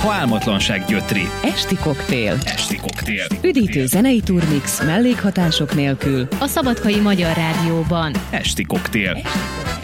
ha álmatlanság gyötri. Esti koktél. Esti koktél. Üdítő zenei turmix mellékhatások nélkül. A Szabadkai Magyar Rádióban. Esti koktél.